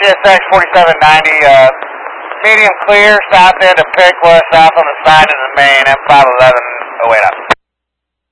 CSX 4790, medium clear, south end of Pickwa, south on the side of the main, M511, 08 up.